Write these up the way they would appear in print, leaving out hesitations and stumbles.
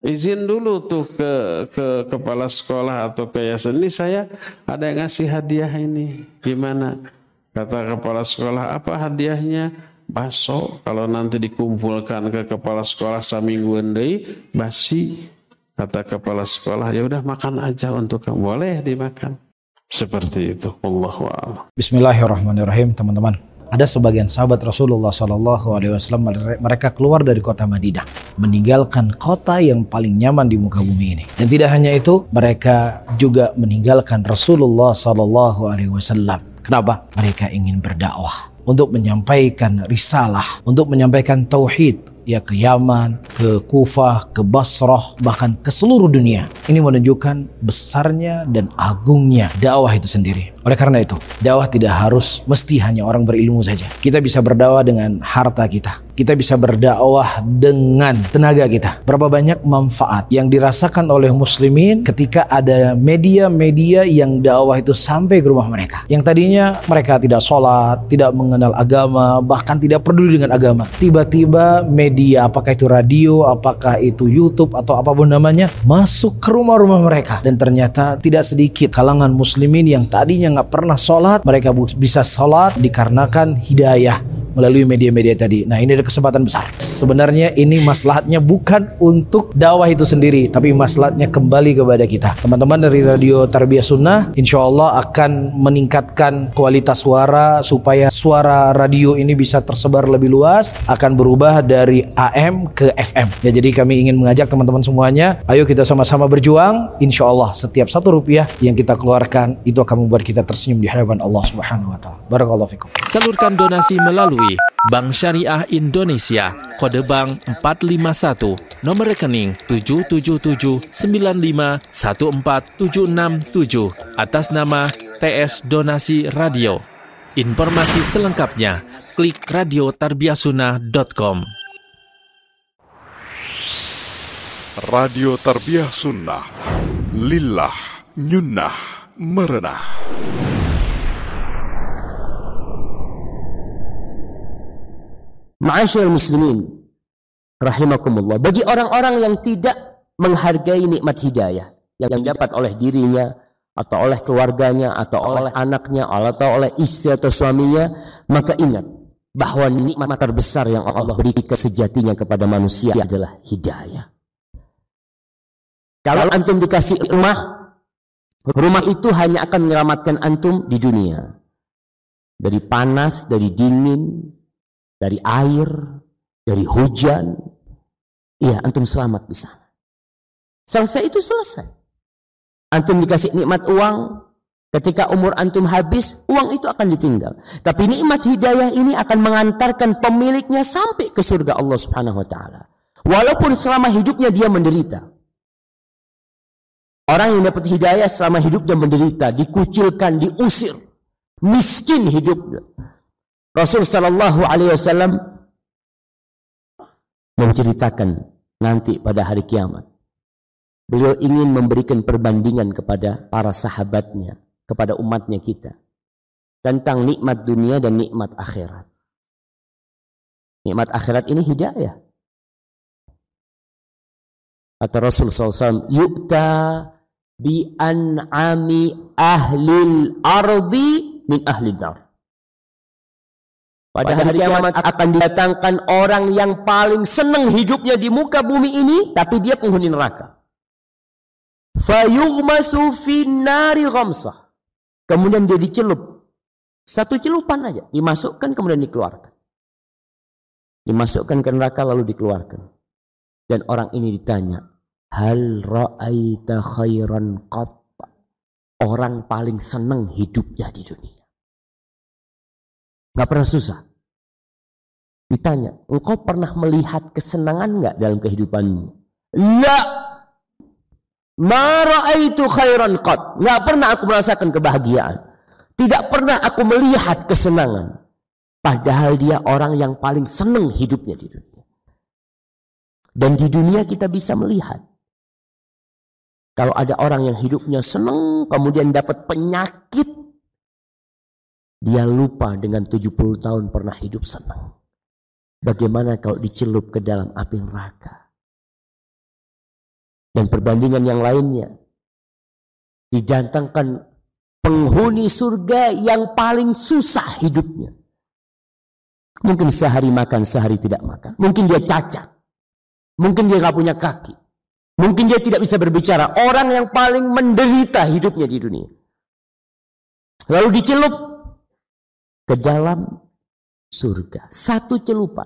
izin dulu tuh ke kepala sekolah atau ke yayasan, ini saya ada yang ngasih hadiah ini, gimana? Kata kepala sekolah, apa hadiahnya? Bakso. Kalau nanti dikumpulkan ke kepala sekolah samingguan deui basi. Kata kepala sekolah, ya udah makan aja untuk kamu, boleh dimakan. Seperti itu. Wallahu a'lam. Bismillahirrahmanirrahim, teman-teman. Ada sebagian sahabat Rasulullah SAW, mereka keluar dari kota Madinah, meninggalkan kota yang paling nyaman di muka bumi ini. Dan tidak hanya itu, mereka juga meninggalkan Rasulullah SAW. Kenapa? Mereka ingin berdakwah, untuk menyampaikan risalah, untuk menyampaikan tauhid, ya ke Yaman, ke Kufah, ke Basrah, bahkan ke seluruh dunia. Ini menunjukkan besarnya dan agungnya dakwah itu sendiri. Oleh karena itu, dakwah tidak harus mesti hanya orang berilmu saja. Kita bisa berdakwah dengan harta kita. Kita bisa berdakwah dengan tenaga kita. Berapa banyak manfaat yang dirasakan oleh muslimin ketika ada media-media yang dakwah itu sampai ke rumah mereka. Yang tadinya mereka tidak sholat, tidak mengenal agama, bahkan tidak peduli dengan agama. Tiba-tiba media, apakah itu radio, apakah itu YouTube, atau apapun namanya, masuk ke rumah-rumah mereka. Dan ternyata tidak sedikit kalangan muslimin yang tadinya nggak pernah sholat, mereka bisa sholat dikarenakan hidayah melalui media-media tadi. Nah, ini ada kesempatan besar. Sebenarnya ini maslahatnya bukan untuk dakwah itu sendiri, tapi maslahatnya kembali kepada kita. Teman-teman dari Radio Tarbiyah Sunnah, insya Allah akan meningkatkan kualitas suara supaya suara radio ini bisa tersebar lebih luas, akan berubah dari AM ke FM. Ya, jadi kami ingin mengajak teman-teman semuanya, ayo kita sama-sama berjuang. Insya Allah setiap Rp1 yang kita keluarkan itu akan membuat kita tersenyum di hadapan Allah Subhanahu wa taala. Barakallahu fikum. Salurkan donasi melalui Bank Syariah Indonesia, kode bank 451, nomor rekening 777951476 atas nama TS Donasi Radio. Informasi selengkapnya klik radiotarbiyahsunnah.com. Radio Tarbiyah Sunnah, lillah nyunnah merenah. Ma'asyiral muslimin rahimakumullah, bagi orang-orang yang tidak menghargai nikmat hidayah yang dapat oleh dirinya atau oleh keluarganya atau oleh anaknya atau oleh istri atau suaminya, maka ingat bahwa nikmat terbesar yang Allah berikan sejatinya kepada manusia adalah hidayah. Kalau antum dikasih rumah itu hanya akan menyelamatkan antum di dunia dari panas, dari dingin, dari air, dari hujan. Iya, antum selamat di sana. Selesai itu selesai. Antum dikasih nikmat uang, ketika umur antum habis, uang itu akan ditinggal. Tapi nikmat hidayah ini akan mengantarkan pemiliknya sampai ke surga Allah Subhanahu wa taala. Walaupun selama hidupnya dia menderita. Orang yang dapat hidayah selama hidupnya menderita, dikucilkan, diusir, miskin hidupnya. Rasul sallallahu alaihi wasallam menceritakan nanti pada hari kiamat. Beliau ingin memberikan perbandingan kepada para sahabatnya, kepada umatnya kita, tentang nikmat dunia dan nikmat akhirat. Nikmat akhirat ini hidayah. Kata Rasul sallallahu alaihi wasallam, yu'ta bi an'ami ahlil ardi min ahlid nar. Pada hari kiamat akan didatangkan orang yang paling senang hidupnya di muka bumi ini, tapi dia penghuni neraka. Fayughmasu finnari ghamsah. Kemudian dia dicelup. Satu celupan aja, dimasukkan kemudian dikeluarkan. Dimasukkan ke neraka lalu dikeluarkan. Dan orang ini ditanya, hal ra'aita khairan qat? Orang paling senang hidupnya di dunia. Gak pernah susah. Ditanya, engkau pernah melihat kesenangan gak dalam kehidupanmu? La, ma ra'aitu khairan qat. Gak pernah aku merasakan kebahagiaan. Tidak pernah aku melihat kesenangan. Padahal dia orang yang paling senang hidupnya di dunia. Dan di dunia kita bisa melihat. Kalau ada orang yang hidupnya senang, kemudian dapat penyakit, dia lupa dengan 70 tahun pernah hidup senang. Bagaimana kalau dicelup ke dalam api neraka? dan perbandingan yang lainnya. Didatangkan penghuni surga yang paling susah hidupnya. Mungkin sehari makan, sehari tidak makan. Mungkin dia cacat. Mungkin dia gak punya kaki. Mungkin dia tidak bisa berbicara. Orang yang paling menderita hidupnya di dunia. Lalu dicelup ke dalam surga. Satu celupan.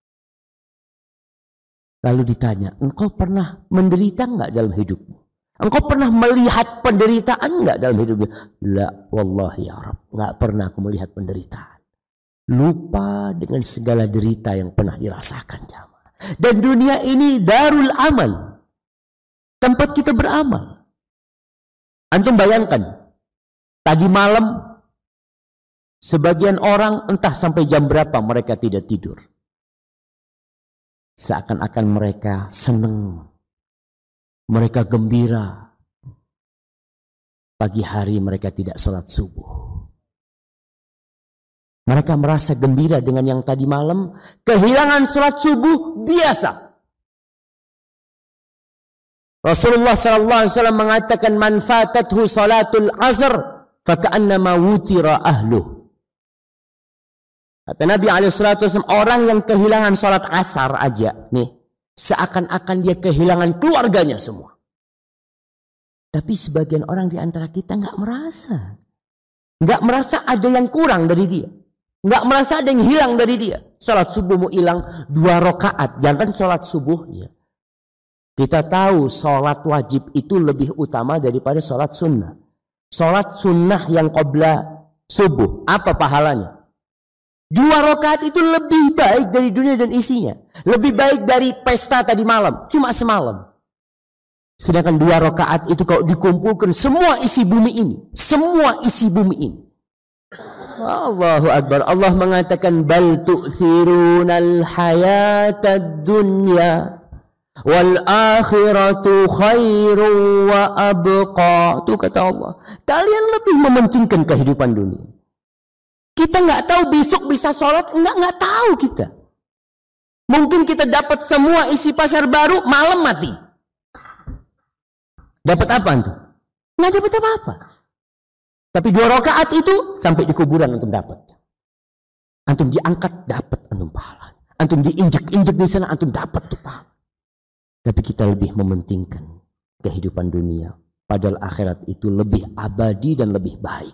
Lalu ditanya, engkau pernah menderita enggak dalam hidupmu? Engkau pernah melihat penderitaan enggak dalam hidupmu? La, wallahi ya Rabb, enggak pernah aku melihat penderitaan. Lupa dengan segala derita yang pernah dirasakan jamaah. Dan dunia ini darul amal, tempat kita beramal. Antum bayangkan, tadi malam sebagian orang entah sampai jam berapa mereka tidak tidur. Seakan-akan mereka senang, mereka gembira. Pagi hari mereka tidak sholat subuh. Mereka merasa gembira dengan yang tadi malam. Kehilangan sholat subuh biasa. Rasulullah SAW mengatakan, man fatathu salatul asr faka'annama wutira ahluh. Kata Nabi SAW, orang yang kehilangan sholat asar aja nih, seakan-akan dia kehilangan keluarganya semua. Tapi sebagian orang di antara kita nggak merasa ada yang kurang dari dia. Nggak merasa ada yang hilang dari dia. Sholat subuhmu hilang 2 rakaat. Jangan sholat subuhnya. Kita tahu sholat wajib itu lebih utama daripada sholat sunnah. Sholat sunnah yang qabla subuh, apa pahalanya? 2 rakaat itu lebih baik dari dunia dan isinya. Lebih baik dari pesta tadi malam. Cuma semalam. Sedangkan 2 rakaat itu kalau dikumpulkan semua isi bumi ini. Semua isi bumi ini. Allahu Akbar. Allah mengatakan bal tu'thirunal hayatad dunya wal akhiratu khairun wa abqa. Itu kata Allah. Kalian lebih mementingkan kehidupan dunia. Kita nggak tahu besok bisa sholat, nggak tahu kita. Mungkin kita dapat semua isi pasar baru, malam mati. Dapat apa antum? Nggak dapat apa-apa. Tapi 2 rakaat itu sampai di kuburan antum dapat. Antum diangkat dapat antum pahala. Antum diinjak-injak di sana antum dapat tuh pahala. Tapi kita lebih mementingkan kehidupan dunia. Padahal akhirat itu lebih abadi dan lebih baik.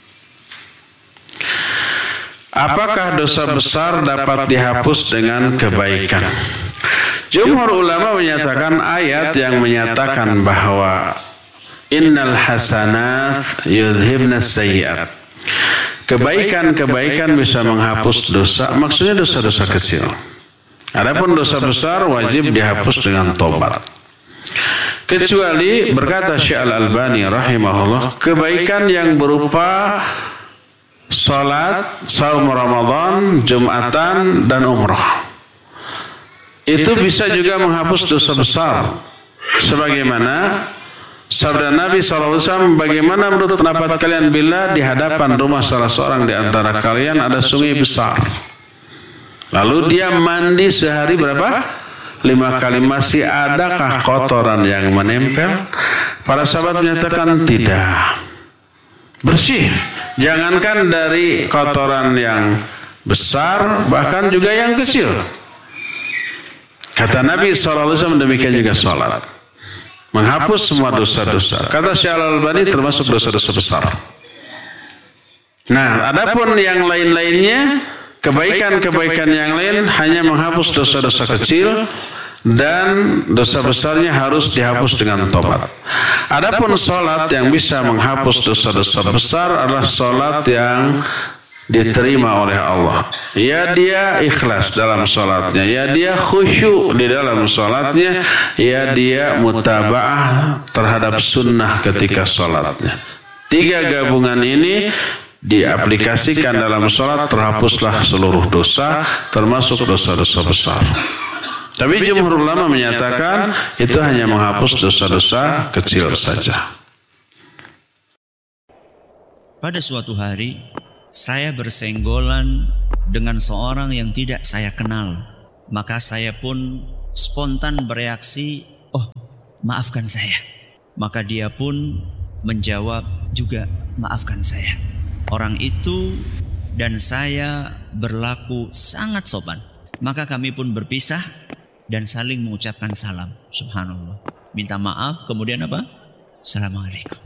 Apakah dosa besar dapat dihapus dengan kebaikan? Jumhur ulama menyatakan ayat yang menyatakan bahwa innal hasanat yudhibna sayyi'at. Kebaikan-kebaikan bisa menghapus dosa, maksudnya dosa-dosa kecil. Adapun dosa besar wajib dihapus dengan tobat. Kecuali berkata Syekh Al-Albani rahimahullah, kebaikan yang berupa salat, saum Ramadan, Jumatan dan umrah. Itu bisa juga menghapus dosa besar. Sebagaimana sabda Nabi SAW, bagaimana menurut pendapat kalian bila di hadapan rumah salah seorang di antara kalian ada sungai besar, lalu dia mandi sehari berapa? 5 kali, masih adakah kotoran yang menempel? Para sahabat menyatakan tidak, bersih. Jangankan dari kotoran yang besar, bahkan juga yang kecil. Kata Nabi SAW, demikian juga sholat, menghapus semua dosa-dosa. Kata Syekh Al-Albani termasuk dosa-dosa besar. Nah, adapun yang lain-lainnya, kebaikan-kebaikan yang lain hanya menghapus dosa-dosa kecil dan dosa besarnya harus dihapus dengan tobat. Adapun sholat yang bisa menghapus dosa-dosa besar adalah sholat yang diterima oleh Allah. Ya dia ikhlas dalam sholatnya, ya dia khusyuk di dalam sholatnya, ya dia mutaba'ah terhadap sunnah ketika sholatnya. 3 gabungan ini diaplikasikan dalam sholat, terhapuslah seluruh dosa, termasuk dosa-dosa besar. Tapi jumhur ulama menyatakan itu hanya menghapus dosa-dosa kecil saja. Pada suatu hari saya bersenggolan dengan seorang yang tidak saya kenal. Maka saya pun spontan bereaksi, oh maafkan saya. Maka dia pun menjawab juga, maafkan saya. Orang itu dan saya berlaku sangat sopan. Maka kami pun berpisah dan saling mengucapkan salam. Subhanallah. Minta maaf, kemudian apa? Assalamualaikum.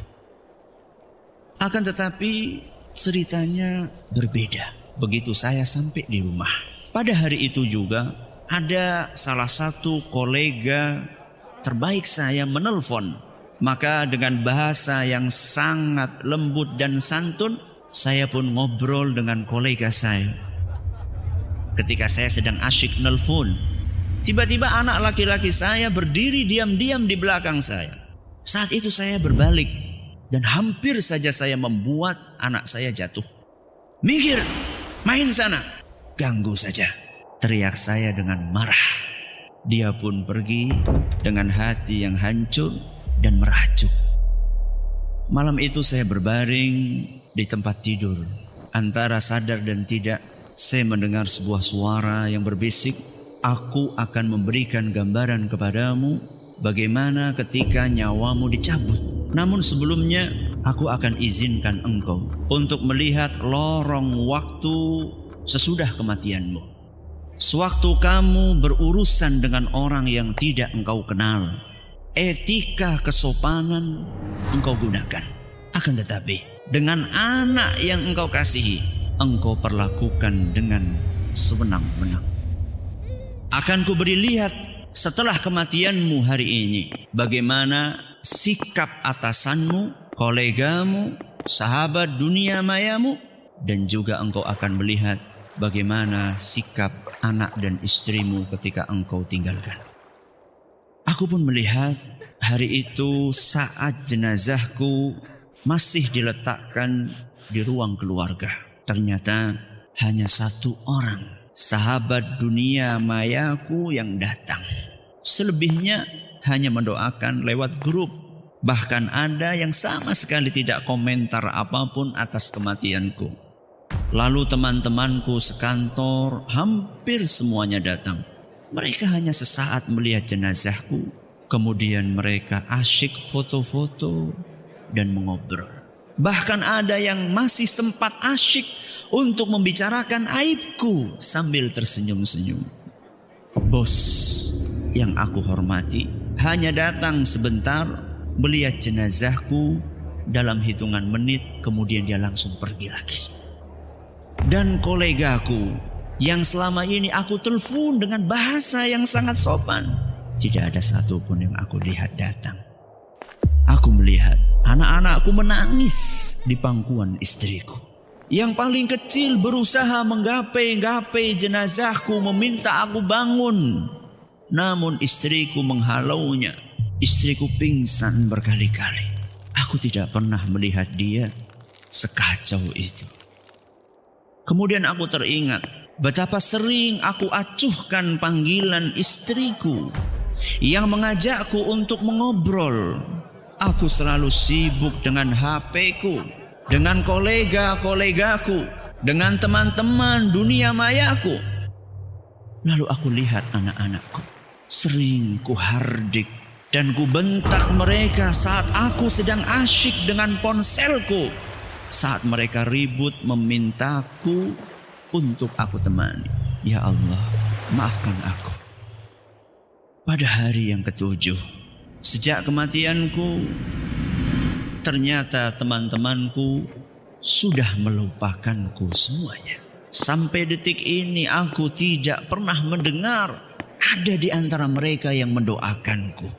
Akan tetapi ceritanya berbeda. Begitu saya sampai di rumah. Pada hari itu juga ada salah satu kolega terbaik saya menelpon. Maka dengan bahasa yang sangat lembut dan santun, saya pun ngobrol dengan kolega saya. Ketika saya sedang asyik nelpon, tiba-tiba anak laki-laki saya berdiri diam-diam di belakang saya. Saat itu saya berbalik dan hampir saja saya membuat anak saya jatuh. Minggir, main sana. Ganggu saja, teriak saya dengan marah. Dia pun pergi dengan hati yang hancur dan merajuk. Malam itu saya berbaring di tempat tidur. Antara sadar dan tidak, saya mendengar sebuah suara yang berbisik, aku akan memberikan gambaran kepadamu bagaimana ketika nyawamu dicabut. Namun sebelumnya, aku akan izinkan engkau untuk melihat lorong waktu sesudah kematianmu. Sewaktu kamu berurusan dengan orang yang tidak engkau kenal, etika kesopanan engkau gunakan. Akan tetapi dengan anak yang engkau kasihi, engkau perlakukan dengan sewenang-wenang. Akan kuberi lihat setelah kematianmu hari ini, bagaimana sikap atasanmu, kolegamu, sahabat dunia mayamu, dan juga engkau akan melihat bagaimana sikap anak dan istrimu ketika engkau tinggalkan. Aku pun melihat hari itu saat jenazahku masih diletakkan di ruang keluarga. Ternyata hanya satu orang, sahabat dunia mayaku yang datang. Selebihnya hanya mendoakan lewat grup. Bahkan ada yang sama sekali tidak komentar apapun atas kematianku. Lalu teman-temanku sekantor hampir semuanya datang. Mereka hanya sesaat melihat jenazahku, kemudian mereka asyik foto-foto dan mengobrol. Bahkan ada yang masih sempat asyik untuk membicarakan aibku sambil tersenyum-senyum. Bos yang aku hormati hanya datang sebentar, melihat jenazahku, dalam hitungan menit kemudian dia langsung pergi lagi. Dan kolegaku yang selama ini aku telepon dengan bahasa yang sangat sopan, tidak ada satupun yang aku lihat datang. Aku melihat anak-anakku menangis di pangkuan istriku. Yang paling kecil berusaha menggapai jenazahku, meminta aku bangun. Namun istriku menghalaunya. Istriku pingsan berkali-kali. Aku tidak pernah melihat dia sekacau itu. Kemudian aku teringat betapa sering aku acuhkan panggilan istriku yang mengajakku untuk mengobrol. Aku selalu sibuk dengan HP-ku, dengan kolega-kolegaku, dengan teman-teman dunia mayaku. Lalu aku lihat anak-anakku. Sering ku hardik dan ku bentak mereka saat aku sedang asyik dengan ponselku. Saat mereka ribut memintaku untuk aku temani. Ya Allah, maafkan aku. Pada hari yang ke-7, sejak kematianku, ternyata teman-temanku sudah melupakanku semuanya. Sampai detik ini aku tidak pernah mendengar ada di antara mereka yang mendoakanku.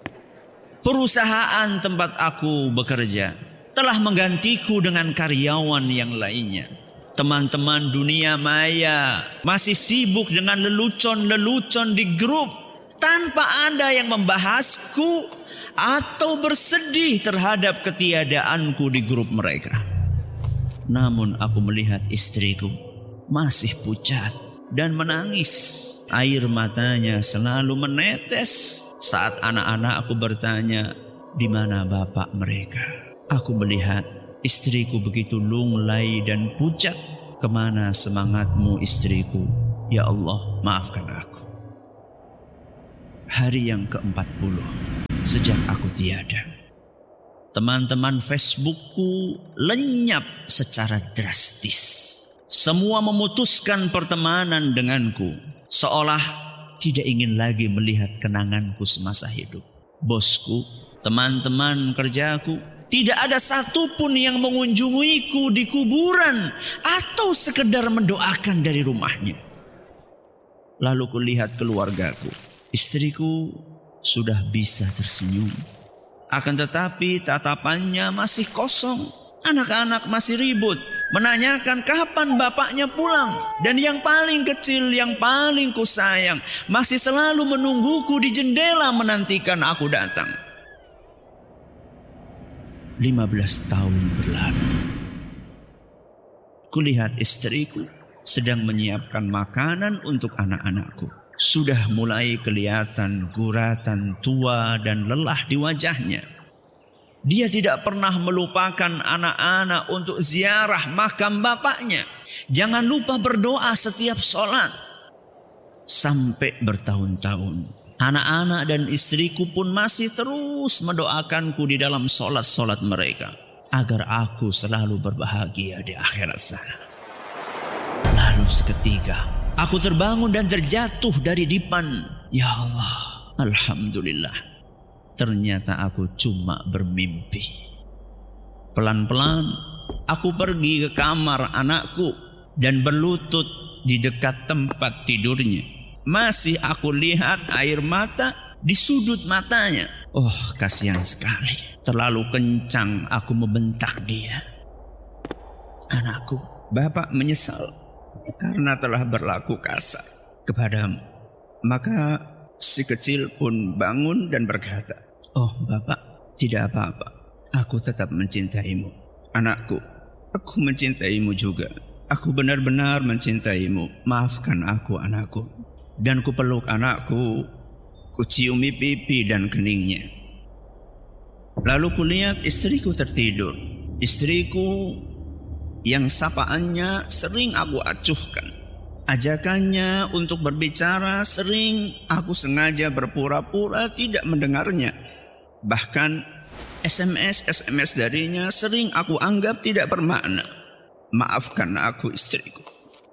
Perusahaan tempat aku bekerja telah menggantiku dengan karyawan yang lainnya. Teman-teman dunia maya masih sibuk dengan lelucon-lelucon di grup tanpa ada yang membahasku atau bersedih terhadap ketiadaanku di grup mereka. Namun aku melihat istriku masih pucat dan menangis. Air matanya selalu menetes saat anak-anakku bertanya, di mana bapak mereka? Aku melihat istriku begitu lunglai dan pucat. Kemana semangatmu istriku? Ya Allah, maafkan aku. Hari yang ke-40, sejak aku tiada. Teman-teman Facebookku lenyap secara drastis. Semua memutuskan pertemanan denganku, seolah tidak ingin lagi melihat kenanganku semasa hidup. Bosku, teman-teman kerjaku, tidak ada satupun yang mengunjungiku di kuburan atau sekedar mendoakan dari rumahnya. Lalu kulihat keluargaku. Istriku sudah bisa tersenyum. Akan tetapi tatapannya masih kosong. Anak-anak masih ribut, menanyakan kapan bapaknya pulang. Dan yang paling kecil, yang paling kusayang, masih selalu menungguku di jendela menantikan aku datang. 15 tahun berlalu. Kulihat istriku sedang menyiapkan makanan untuk anak-anakku. Sudah mulai kelihatan guratan tua dan lelah di wajahnya. Dia tidak pernah melupakan anak-anak untuk ziarah makam bapaknya. Jangan lupa berdoa setiap sholat. Sampai bertahun-tahun, anak-anak dan istriku pun masih terus mendoakanku di dalam sholat-sholat mereka, agar aku selalu berbahagia di akhirat sana. Lalu seketika, aku terbangun dan terjatuh dari dipan. Ya Allah, Alhamdulillah. Ternyata aku cuma bermimpi. Pelan-pelan aku pergi ke kamar anakku dan berlutut di dekat tempat tidurnya. Masih aku lihat air mata di sudut matanya. Oh, kasihan sekali. Terlalu kencang aku membentak dia. Anakku, Bapak menyesal karena telah berlaku kasar kepadamu. Maka si kecil pun bangun dan berkata, "Oh Bapak, tidak apa-apa. Aku tetap mencintaimu. Anakku, aku mencintaimu juga. Aku benar-benar mencintaimu. Maafkan aku anakku." Dan kupeluk anakku, kuciumi pipi dan keningnya. Lalu kulihat istriku tertidur. Istriku yang sapaannya sering aku acuhkan. Ajakannya untuk berbicara sering aku sengaja berpura-pura tidak mendengarnya. Bahkan SMS darinya sering aku anggap tidak bermakna. Maafkan aku istriku.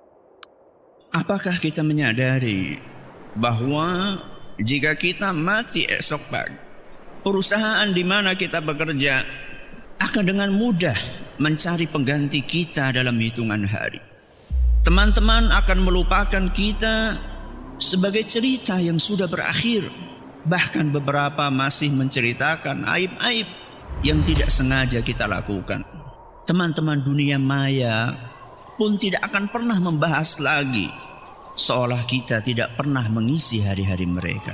Apakah kita menyadari bahwa jika kita mati esok pagi, perusahaan di mana kita bekerja akan dengan mudah mencari pengganti kita dalam hitungan hari. Teman-teman akan melupakan kita sebagai cerita yang sudah berakhir. Bahkan beberapa masih menceritakan aib-aib yang tidak sengaja kita lakukan. Teman-teman dunia maya pun tidak akan pernah membahas lagi, seolah kita tidak pernah mengisi hari-hari mereka.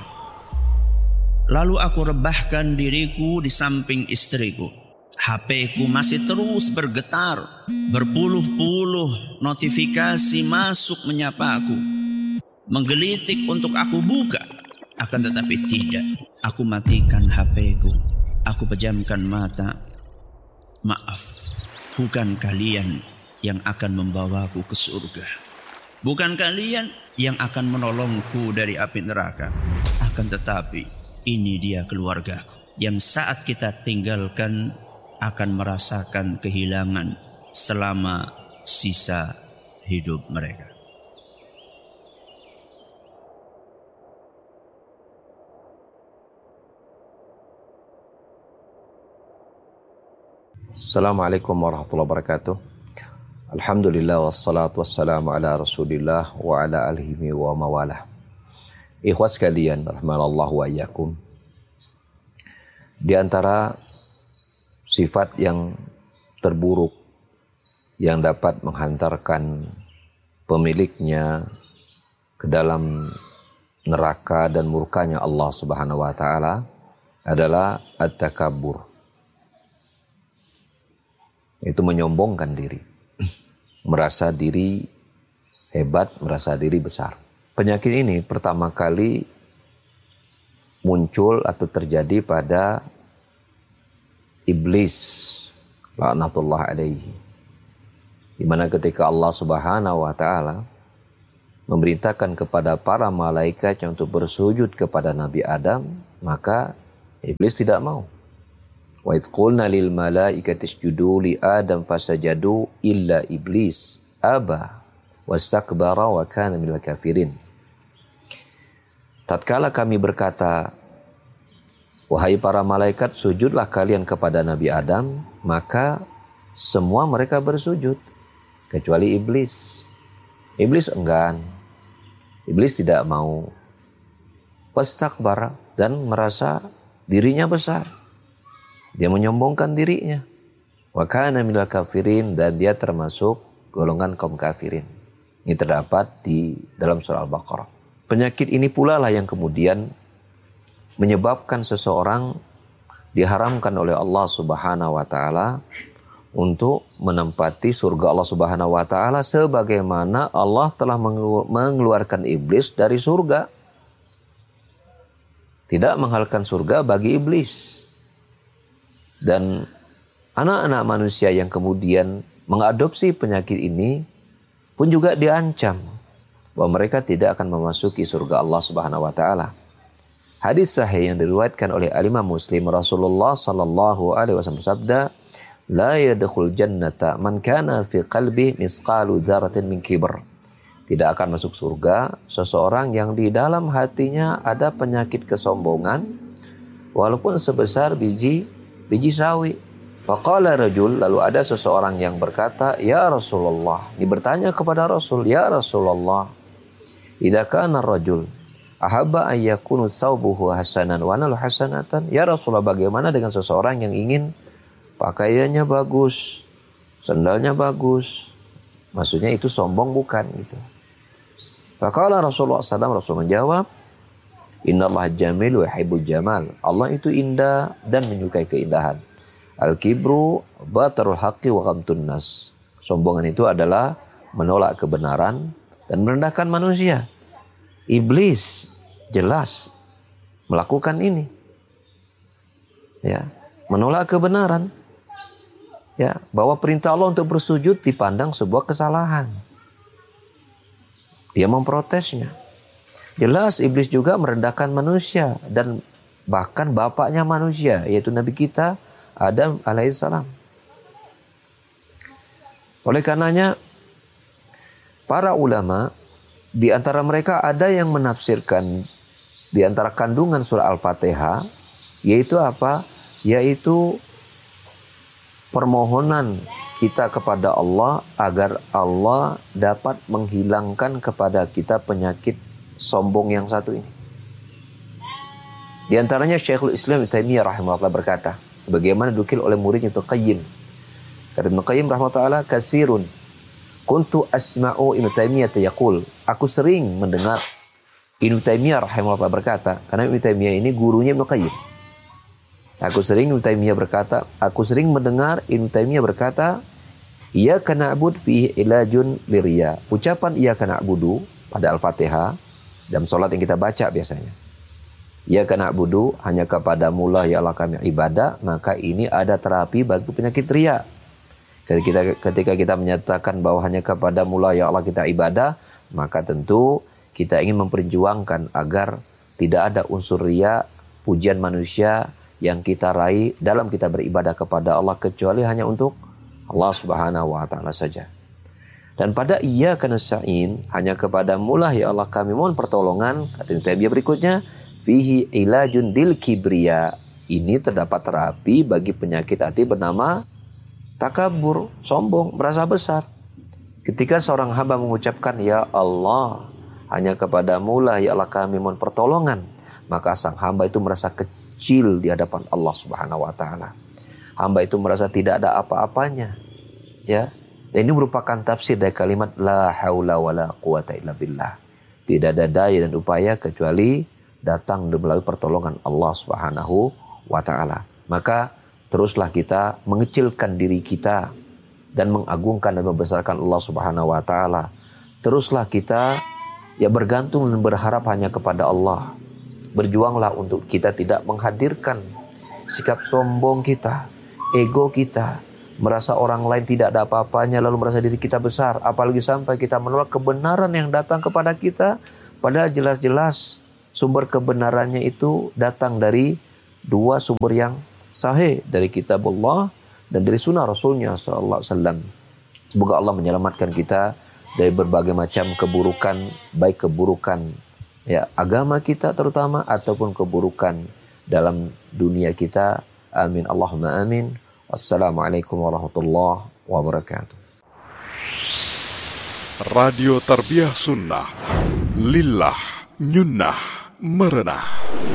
Lalu aku rebahkan diriku di samping istriku. HP-ku masih terus bergetar. Berpuluh-puluh notifikasi masuk menyapa aku, menggelitik untuk aku buka. Akan tetapi tidak. Aku matikan HP-ku. Aku pejamkan mata. Maaf, bukan kalian yang akan membawaku ke surga. Bukan kalian yang akan menolongku dari api neraka. Akan tetapi ini dia keluargaku yang saat kita tinggalkan akan merasakan kehilangan selama sisa hidup mereka. Assalamualaikum warahmatullahi wabarakatuh. Alhamdulillah wassalatu wassalamu ala rasulillah wa ala alihi wa mawalah. Ikhwas sekalian, rahmanallahu wa iyyakum. Di antara sifat yang terburuk yang dapat menghantarkan pemiliknya ke dalam neraka dan murkanya Allah Subhanahu wa taala adalah at-takabbur. Itu menyombongkan diri. Merasa diri hebat, merasa diri besar. Penyakit ini pertama kali muncul atau terjadi pada iblis, laknatullah alaihi. Di mana ketika Allah Subhanahu wa taala memerintahkan kepada para malaikat untuk bersujud kepada Nabi Adam, maka Iblis tidak mau. Wa idh qulna lil malaikati isjudu li Adam fasajadu illa iblis aba wastakbara wa kana minal kafirin. Tatkala kami berkata, wahai para malaikat, sujudlah kalian kepada Nabi Adam, maka semua mereka bersujud kecuali iblis. Iblis enggan. Iblis tidak mau. Wastakbara, dan merasa dirinya besar. Dia menyombongkan dirinya. Wa kana minal kafirin, dan dia termasuk golongan kaum kafirin. Ini terdapat di dalam surah Al-Baqarah. Penyakit ini pula lah yang kemudian menyebabkan seseorang diharamkan oleh Allah Subhanahu wa taala untuk menempati surga Allah Subhanahu wa taala sebagaimana Allah telah mengeluarkan iblis dari surga. Tidak menghalalkan surga bagi iblis. Dan anak-anak manusia yang kemudian mengadopsi penyakit ini pun juga diancam bahwa mereka tidak akan memasuki surga Allah Subhanahu wa taala. Hadis sahih yang diriwayatkan oleh Imam Muslim, Rasulullah sallallahu alaihi wasallam bersabda, "La yadkhul jannata man kana fi qalbi misqalu dzarratin min kibr." Tidak akan masuk surga seseorang yang di dalam hatinya ada penyakit kesombongan walaupun sebesar biji sawi. Faqala rajul, lalu ada seseorang yang berkata, "Ya Rasulullah." Dia bertanya kepada Rasul, "Ya Rasulullah, idza kana rajul ahabba an yakunu thawbuhu hasanan wa nalu hasanatan." Ya Rasulullah, bagaimana dengan seseorang yang ingin pakaiannya bagus, sandalnya bagus? Maksudnya itu sombong bukan gitu. Faqala Rasulullah SAW, Rasul menjawab, "Innallaha jamil wa yuhibbul jamal." Allah itu indah dan menyukai keindahan. Al-kibru batarul haqqi wa ghamtun nas. Sombongan itu adalah menolak kebenaran dan merendahkan manusia. Iblis jelas melakukan ini. Ya, menolak kebenaran. Ya, bahwa perintah Allah untuk bersujud dipandang sebuah kesalahan. Dia memprotesnya. Jelas iblis juga merendahkan manusia dan bahkan bapaknya manusia, yaitu Nabi kita Adam alaihissalam. Oleh karenanya para ulama di antara mereka ada yang menafsirkan di antara kandungan surah Al-Fatihah yaitu apa? Yaitu permohonan kita kepada Allah agar Allah dapat menghilangkan kepada kita penyakit sombong yang satu ini. Di antaranya Syekhul Islam Ibnu Taimiyah rahimahullah berkata, sebagaimana dinukil oleh muridnya Ibnu Qayyim. Kata Ibnu Qayyim rahimahullah, kasirun kuntu asma'u Ibnu Taimiyah yaqul. Aku sering mendengar Ibnu Taimiyah rahimahullah berkata, karena Ibnu Taimiyah ini gurunya Ibnu Qayyim. Aku sering mendengar Ibnu Taimiyah berkata, iyyaka na'budu fihi ilajun liriya. Ucapan iyyaka na'budu pada Al-Fatihah dalam salat yang kita baca biasanya. Iyyaka na'budu, hanya kepadamu lah ya Allah kami ibadah, maka ini ada terapi bagi penyakit riya. Ketika kita menyatakan bahwa hanya kepadamu lah ya Allah kita ibadah, maka tentu kita ingin memperjuangkan agar tidak ada unsur riya, pujian manusia yang kita raih dalam kita beribadah kepada Allah kecuali hanya untuk Allah Subhanahu wa taala saja. Dan pada iyyaka nasta'in, hanya kepadamu lah ya Allah kami mohon pertolongan, kata Taimiyah berikutnya, fihi ilajun dil kibriya. Ini terdapat terapi bagi penyakit hati bernama takabur, sombong, merasa besar. Ketika seorang hamba mengucapkan ya Allah, hanya kepadamu lah ya Allah kami mohon pertolongan, maka sang hamba itu merasa kecil di hadapan Allah Subhanahu wa taala. Hamba itu merasa tidak ada apa-apanya. Ya. Dan ini merupakan tafsir dari kalimat la haula wala quwata illa billah. Tidak ada daya dan upaya kecuali datang melalui pertolongan Allah Subhanahu wa taala. Maka teruslah kita mengecilkan diri kita dan mengagungkan dan membesarkan Allah Subhanahu wa taala. Teruslah kita ya bergantung dan berharap hanya kepada Allah. Berjuanglah untuk kita tidak menghadirkan sikap sombong kita, ego kita, merasa orang lain tidak ada apa-apanya lalu merasa diri kita besar, apalagi sampai kita menolak kebenaran yang datang kepada kita, padahal jelas-jelas sumber kebenarannya itu datang dari dua sumber yang sahih dari kitab Allah dan dari sunnah Rasulnya sallallahu alaihi wasallam. Semoga Allah menyelamatkan kita dari berbagai macam keburukan, baik keburukan ya agama kita terutama ataupun keburukan dalam dunia kita. Amin Allahumma amin. Wassalamualaikum warahmatullahi wabarakatuh. Radio Tarbiyah Sunnah, lillah nyunnah merenah.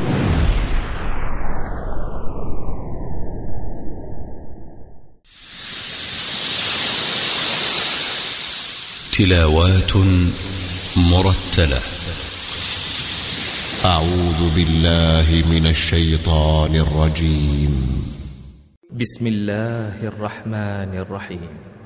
تلاوات مرتلة. أعوذ بالله من الشيطان الرجيم. بسم الله الرحمن الرحيم.